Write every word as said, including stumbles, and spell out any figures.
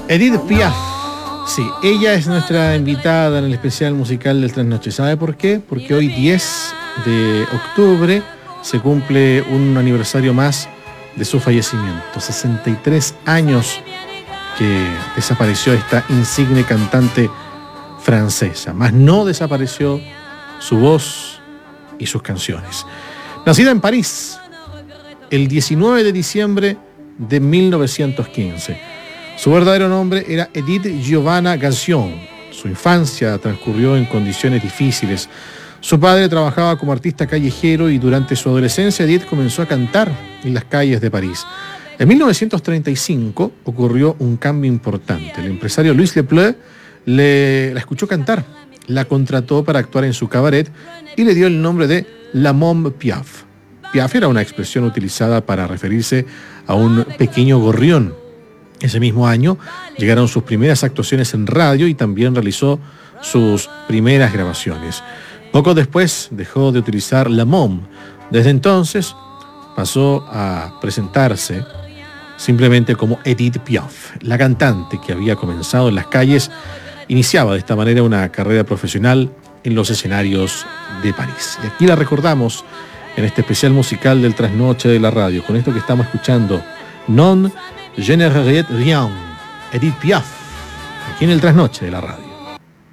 Edith Piaf. Sí, ella es nuestra invitada en el especial musical del Trasnoche. ¿Sabe por qué? Porque hoy diez de octubre se cumple un aniversario más de su fallecimiento. sesenta y tres años que desapareció esta insigne cantante francesa. Mas no desapareció su voz y sus canciones. Nacida en París el diecinueve de diciembre de mil novecientos quince. Su verdadero nombre era Edith Giovanna Gazon. Su infancia transcurrió en condiciones difíciles. Su padre trabajaba como artista callejero y durante su adolescencia Edith comenzó a cantar en las calles de París. En mil novecientos treinta y cinco ocurrió un cambio importante. El empresario Louis Lepleu le, la escuchó cantar, la contrató para actuar en su cabaret y le dio el nombre de La Môme Piaf. Piaf era una expresión utilizada para referirse a un pequeño gorrión. Ese mismo año llegaron sus primeras actuaciones en radio y también realizó sus primeras grabaciones. Poco después dejó de utilizar La Môme. Desde entonces pasó a presentarse simplemente como Edith Piaf. La cantante que había comenzado en las calles iniciaba de esta manera una carrera profesional en los escenarios de París. Y aquí la recordamos en este especial musical del Trasnoche de la radio, con esto que estamos escuchando, Non je ne regrette rien, Edith Piaf, aquí en el Trasnoche de la radio.